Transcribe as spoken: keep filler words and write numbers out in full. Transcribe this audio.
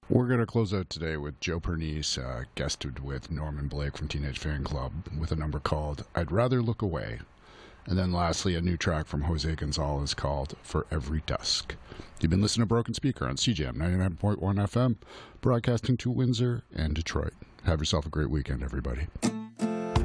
We're going to close out today with Joe Pernice, uh, guested with Norman Blake from Teenage Fan Club with a number called I'd Rather Look Away. And then lastly, a new track from Jose Gonzalez called For Every Dusk. You've been listening to Broken Speaker on C J M ninety-nine point one F M, broadcasting to Windsor and Detroit. Have yourself a great weekend, everybody.